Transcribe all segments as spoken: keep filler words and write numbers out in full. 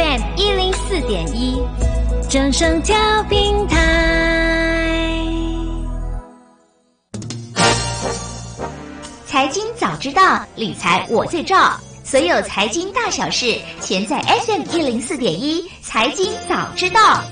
M 一零四点一，正声调频台。财经早知道，理财我最照。所有财经大小事，全在 F M 一零四点一，财经早知道。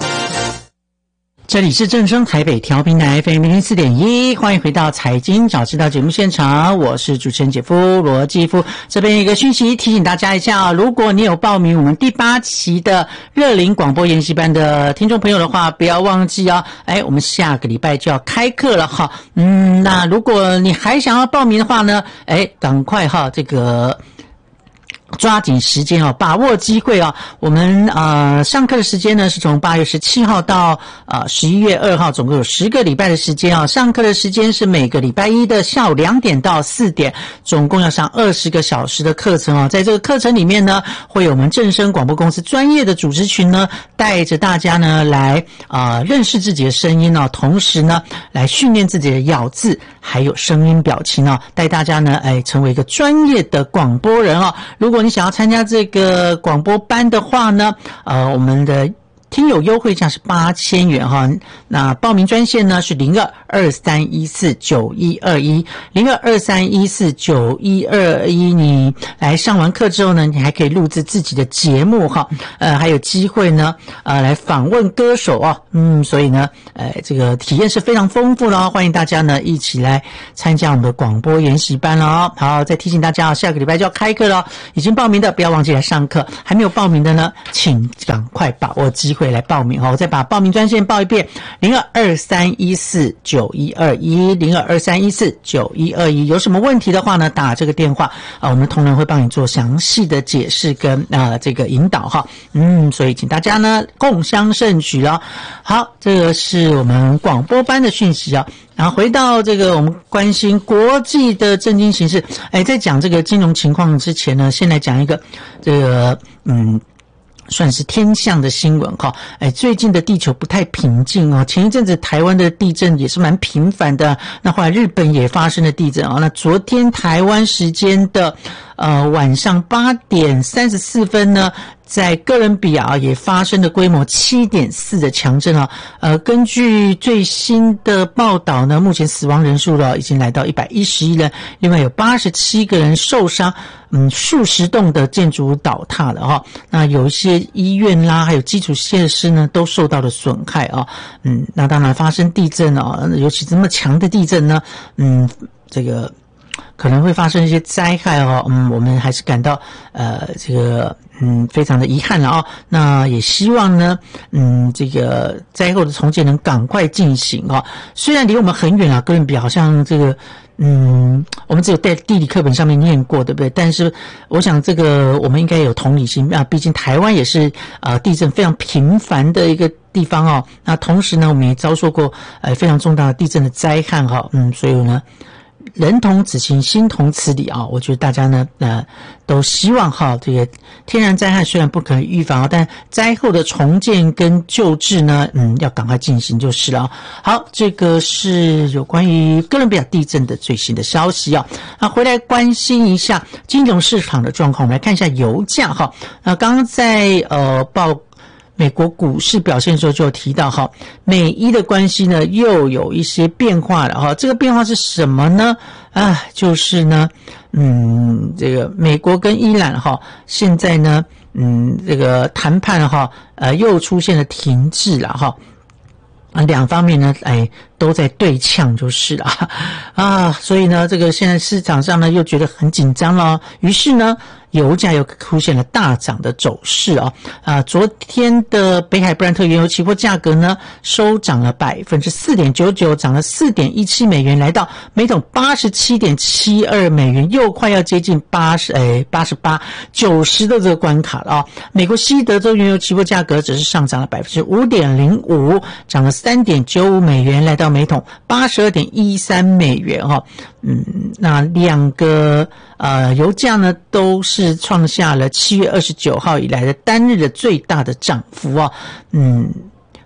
这里是正声台北调频台 F M 一零四点一，欢迎回到财经早知道节目现场，我是主持人姐夫罗继夫。这边有一个讯息提醒大家一下啊，如果你有报名我们第八期的热龄广播研习班的听众朋友的话，不要忘记啊，哎，我们下个礼拜就要开课了哈。嗯，那如果你还想要报名的话呢，哎，赶快哈，这个抓紧时间哦，把握机会哦。我们呃上课的时间呢是从八月十七号到呃十一月二号，总共有十个礼拜的时间哦。上课的时间是每个礼拜一的下午两点到四点，总共要上二十个小时的课程哦。在这个课程里面呢，会有我们正声广播公司专业的组织群呢，带着大家呢来啊、呃、认识自己的声音哦，同时呢来训练自己的咬字还有声音表情哦，带大家呢哎成为一个专业的广播人哦。如果如果你想要参加这个广播班的话呢，呃，我们的听友优惠价是八千元哈。那报名专线呢是零二二三一四九一二一零二二三一四九一二一。你来上完课之后呢，你还可以录制自己的节目哈，呃，还有机会呢，呃，来访问歌手哦。嗯，所以呢，呃，这个体验是非常丰富的哦。欢迎大家呢一起来参加我们的广播研习班了哦。好，再提醒大家，下个礼拜就要开课了，已经报名的不要忘记来上课，还没有报名的呢，请赶快把握机会来报名哦。我再把报名专线报一遍：零二二三一四九一二一零二二三一四九一二一。有什么问题的话呢，打这个电话啊，我们同仁会帮你做详细的解释跟呃这个引导哈。嗯，所以请大家呢共襄盛举了。好，这个是我们广播班的讯息啊。然后回到这个我们关心国际的政经形势，哎，在讲这个金融情况之前呢，先来讲一个这个嗯。算是天象的新闻哈，哎，最近的地球不太平静哦。前一阵子台湾的地震也是蛮频繁的，那后来日本也发生了地震啊。那昨天台湾时间的呃晚上八点三十四分呢，在哥伦比亚也发生了规模 七点四 的强震啊。呃，根据最新的报道呢，目前死亡人数了已经来到一百一十一人，另外有八十七个人受伤。嗯，数十栋的建筑物倒塌了哈，那有一些医院啦，还有基础设施呢，都受到了损害啊。嗯，那当然发生地震啊，尤其这么强的地震呢，嗯，这个可能会发生一些灾害哦。嗯，我们还是感到呃这个嗯非常的遗憾了啊。那也希望呢，嗯，这个灾后的重建能赶快进行啊。虽然离我们很远啊，哥伦比亚好像这个。嗯，我们只有在地理课本上面念过，对不对？但是我想这个我们应该有同理心啊，毕竟台湾也是呃地震非常频繁的一个地方哦。那同时呢，我们也遭受过呃非常重大的地震的灾害哈、哦，嗯，所以呢。人同此心，心同此理啊！我觉得大家呢，呃，都希望哈，这个天然灾害虽然不可预防，但灾后的重建跟救治呢，嗯，要赶快进行就是了。好，这个是有关于哥伦比亚地震的最新的消息啊。那回来关心一下金融市场的状况，我们来看一下油价哈。那刚刚在呃报。美国股市表现的时候就有提到哈，美伊的关系呢又有一些变化了哈。这个变化是什么呢？啊，就是呢，嗯，这个美国跟伊朗哈，现在呢，嗯，这个谈判哈，呃，又出现了停滞了哈。啊，两方面呢，哎，都在对呛就是了啊，所以呢，这个现在市场上呢又觉得很紧张了，于是呢，油价又出现了大涨的走势啊啊！昨天的北海布兰特原油期货价格呢，收涨了百分之四点九九，涨了四点一七美元，来到每桶八十七点七二美元，又快要接近八十哎八十八九十的这个关卡了啊！美国西德州原油期货价格只是上涨了百分之五点零五，涨了三点九五美元，来到每桶八十二点一三美元哈。嗯，那两个呃油价呢都是创下了七月二十九号以来的单日的最大的涨幅啊。嗯，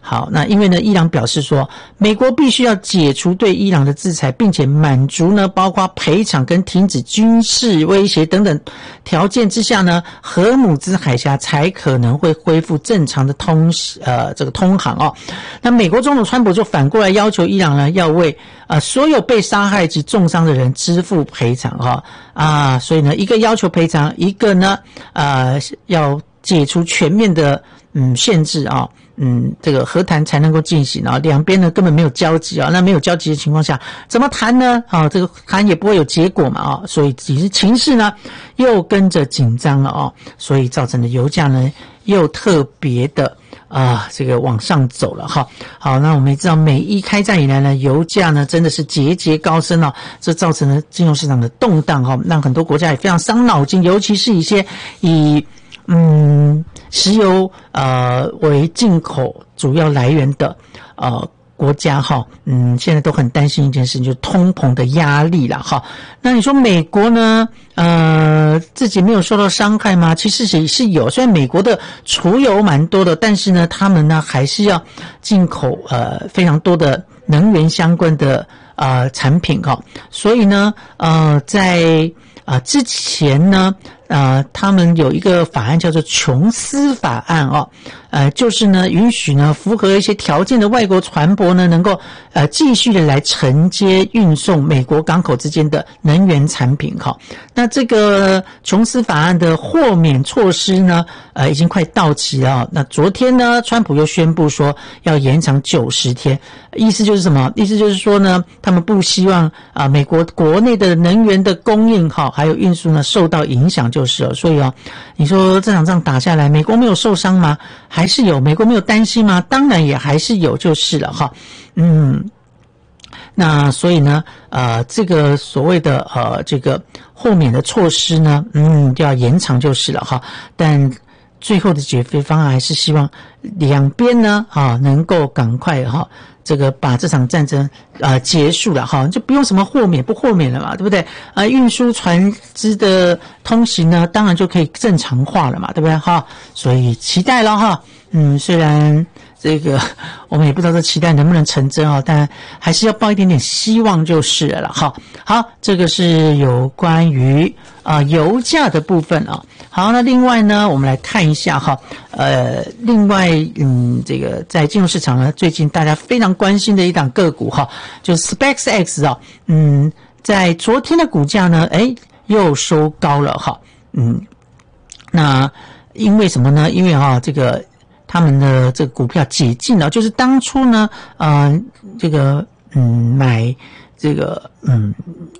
好，那因为呢，伊朗表示说，美国必须要解除对伊朗的制裁，并且满足呢，包括赔偿跟停止军事威胁等等条件之下呢，荷姆兹海峡才可能会恢复正常的通呃这个通航哦。那美国总统川普就反过来要求伊朗呢，要为呃所有被杀害及重伤的人支付赔偿哈啊，所以呢，一个要求赔偿，一个呢呃要解除全面的嗯限制啊。嗯，这个和谈才能够进行啊，两边呢根本没有交集啊，那没有交集的情况下，怎么谈呢？啊，这个谈也不会有结果嘛啊，所以其实情势呢又跟着紧张了啊，所以造成的油价呢又特别的啊这个往上走了哈。好，那我们也知道，美伊开战以来呢，油价呢真的是节节高升哦，这造成了金融市场的动荡哈，让很多国家也非常伤脑筋，尤其是一些以嗯，石油呃为进口主要来源的呃国家哈，嗯，现在都很担心一件事情，就是通膨的压力啦哈。那你说美国呢，呃，自己没有受到伤害吗？其实也是有，虽然美国的储油蛮多的，但是呢，他们呢还是要进口呃非常多的能源相关的呃产品哈，所以呢，呃，在啊、呃、之前呢。呃，他们有一个法案叫做琼斯法案哦，呃，就是呢允许呢符合一些条件的外国船舶呢能够呃继续的来承接运送美国港口之间的能源产品哈。那这个琼斯法案的豁免措施呢，呃，已经快到期了、哦。那昨天呢，川普又宣布说要延长九十天，意思就是什么？意思就是说呢，他们不希望啊、呃、美国国内的能源的供应哈还有运输呢受到影响就。就是哦，所以哦，你说这场仗打下来，美国没有受伤吗？还是有？美国没有担心吗？当然也还是有，就是了哈。嗯，那所以呢，呃，这个所谓的呃这个豁免的措施呢，嗯，就要延长就是了哈。但最后的解决方案还是希望两边呢啊能够赶快哈。这个把这场战争呃结束了哈，就不用什么豁免不豁免了嘛，对不对？呃，运输船只的通行呢，当然就可以正常化了嘛，对不对哈？所以期待了哈，嗯，虽然这个我们也不知道这期待能不能成真啊，但还是要抱一点点希望就是了哈。好，这个是有关于啊、呃、油价的部分啊。好，那另外呢，我们来看一下哈，呃，另外，嗯，这个在金融市场呢，最近大家非常关心的一档个股哈，就是 SpaceX 啊，嗯，在昨天的股价呢，哎，又收高了哈，嗯，那因为什么呢？因为哈，这个他们的这个股票解禁了，就是当初呢，呃，这个嗯买这个嗯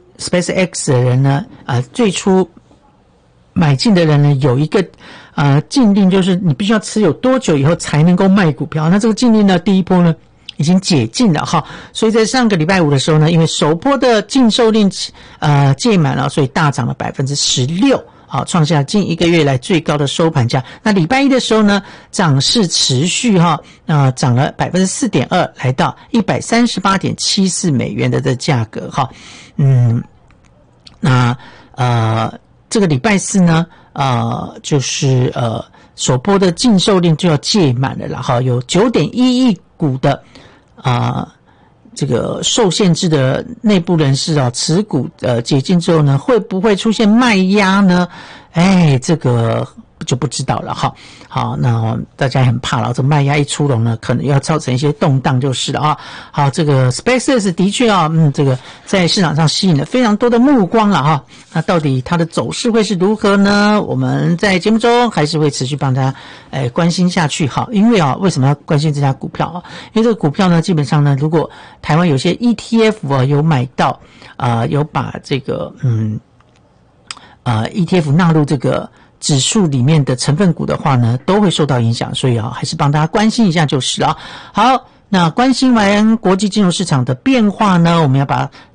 SpaceX 的人呢，啊、呃，最初。买进的人呢，有一个呃禁令，就是你必须要持有多久以后才能够卖股票。那这个禁令呢，第一波呢已经解禁了哈，所以在上个礼拜五的时候呢，因为首波的禁售令呃届满了，所以大涨了百分之十六，好，创下近一个月来最高的收盘价。那礼拜一的时候呢，涨势持续哈，呃涨了百分之四点二，来到一百三十八点七四美元的这价格哈，嗯，那呃。这个礼拜四呢，呃，就是呃，首波的禁售令就要届满了啦，哈，有 九点一亿股的啊、呃，这个受限制的内部人士啊，持股呃解禁之后呢，会不会出现卖压呢？哎，这个就不知道了哈。好，那大家很怕了，这卖压一出笼呢，可能要造成一些动荡就是了啊。好，这个 SpaceX 的确啊，嗯，这个在市场上吸引了非常多的目光了哈。那到底它的走势会是如何呢？我们在节目中还是会持续帮大家诶关心下去哈。因为啊，为什么要关心这家股票啊？因为这个股票呢，基本上呢，如果台湾有些 E T F 啊有买到啊、呃，有把这个嗯呃 E T F 纳入这个指数里面的成分股的话呢，都会受到影响，所以啊，还是帮大家关心一下就是啊。好，那关心完国际金融市场的变化呢，我们要把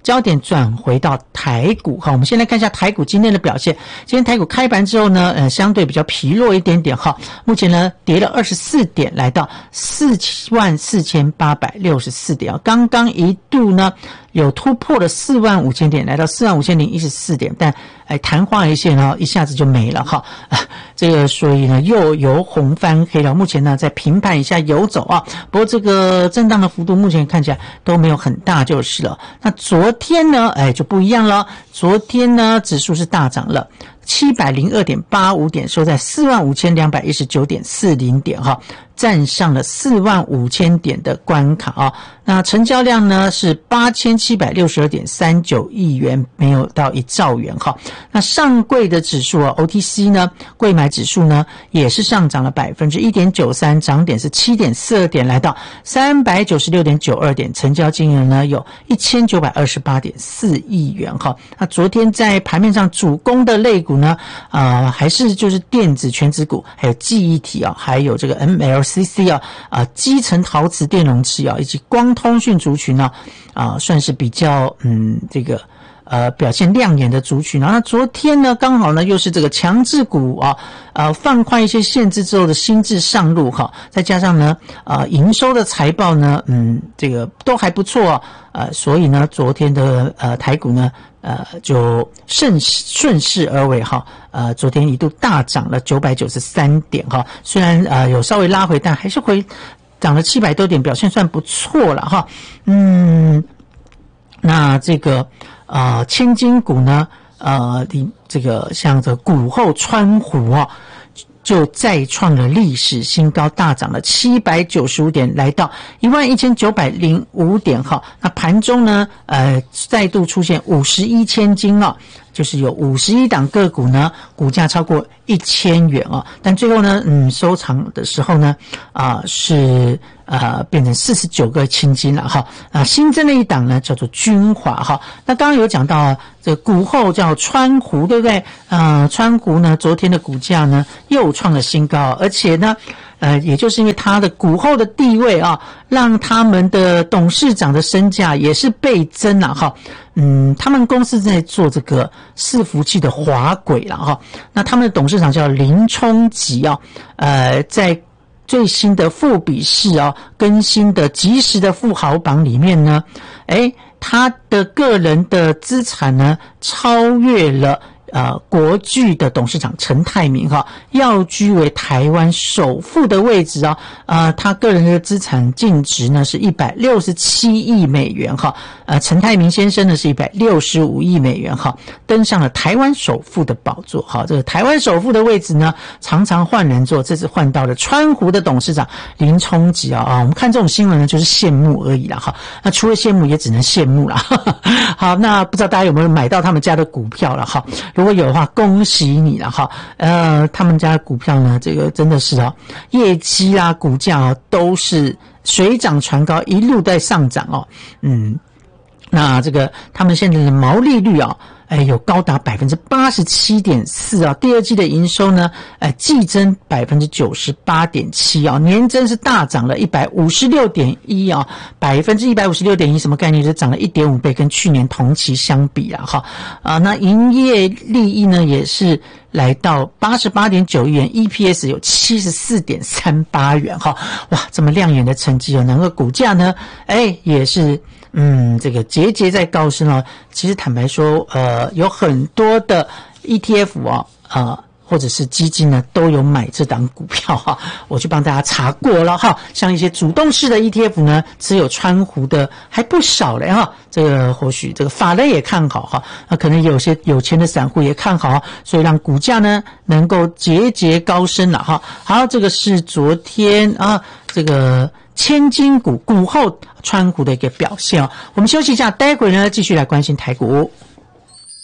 焦点转回到台股哈，我们先来看一下台股今天的表现。今天台股开盘之后呢，呃，相对比较疲弱一点点哈，目前呢跌了二十四点，来到四万四千八百六十四点啊，刚刚一度呢有突破了四万五千点，来到四万五千零一十四点，但哎昙花一现啊，一下子就没了哈、啊。这个所以呢又由红翻黑了，目前呢在平盘以下游走啊。不过这个震荡的幅度目前看起来都没有很大就是了。那昨天呢，哎就不一样了，昨天呢指数是大涨了七百零二点八五点，收在四万五千两百一十九点四零点哈，站上了四万五千点的关卡啊。那成交量呢是八千七百六十二点三九亿元，没有到一兆元哈。那上柜的指数啊 O T C 呢，柜买指数呢也是上涨了 百分之一点九三， 涨点是 七点四二点，来到三百九十六点九二点，成交金额呢有一千九百二十八点四亿元哈。那昨天在盘面上主攻的类股呢，呃，还是就是电子全指股，还有记忆体啊，还有这个 M L C C 啊，啊、呃，基层陶瓷电容器啊，以及光通讯族群呢，啊、呃，算是比较嗯这个呃表现亮眼的族群。然后昨天呢，刚好呢又是这个强制股啊，呃放宽一些限制之后的新制上路哈，再加上呢，呃营收的财报呢，嗯，这个都还不错啊，呃，所以呢，昨天的呃台股呢。呃，就顺顺势而为哈，呃，昨天一度大涨了九百九十三点哈，虽然呃有稍微拉回，但还是回涨了七百多点，表现算不错了哈。嗯，那这个呃千金股呢，呃，这个像这个股后川湖啊。就再创了历史新高，大涨了七百九十五点，来到一万一千九百零五点哈。那盘中呢，呃，再度出现五十一千金啊，就是有五十一档个股呢，股价超过一千元啊。但最后呢，嗯，收场的时候呢，啊、呃、是呃变成四十九个千金了哈。啊，新增的一档呢叫做君华哈。那刚刚有讲到这个股后叫川湖，对不对？呃，川湖呢，昨天的股价呢又创了新高，而且呢，呃，也就是因为它的股后的地位啊，让他们的董事长的身价也是倍增了哈。嗯，他们公司在做这个伺服器的滑轨了哈。那他们的董事长叫林冲吉啊，呃，在最新的富比士啊更新的即时的富豪榜里面呢，诶，他的个人的资产呢超越了呃，国巨的董事长陈泰明哈，要居为台湾首富的位置啊。呃，他个人的资产净值呢是一百六十七亿美元哈。呃，陈泰明先生呢是一百六十五亿美元哈，登上了台湾首富的宝座哈。这个台湾首富的位置呢，常常换人做，这次换到了川湖的董事长林冲吉啊啊。我们看这种新闻呢，就是羡慕而已啦哈。那除了羡慕，也只能羡慕啦。好，那不知道大家有没有买到他们家的股票了哈？如果有的话，恭喜你了哈！呃，他们家的股票呢，这个真的是啊，业绩啊、股价啊，都是水涨船高，一路在上涨哦。嗯，那这个他们现在的毛利率啊，哎，有高达 百分之八十七点四 啊，第二季的营收呢，哎，季增 百分之九十八点七 啊，年增是大涨了 一百五十六点一 啊， 百分之一百五十六点一 什么概念？就是涨了 一点五倍，跟去年同期相比啦哈。啊，那营业利益呢也是来到 八十八点九亿元 ，E P S 有 七十四点三八元哈。哇，这么亮眼的成绩哦，能够股价呢，哎，也是嗯，这个节节在高升哦。其实坦白说，呃，有很多的 E T F 啊，呃，或者是基金呢，都有买这档股票哈。我去帮大家查过了哈，像一些主动式的 E T F 呢，持有川湖的还不少嘞哈。这个或许这个法人也看好哈，那可能有些有钱的散户也看好，所以让股价呢能够节节高升了哈。好，这个是昨天啊，这个千金股股后川湖的一个表现哦。我们休息一下，待会呢继续来关心台股。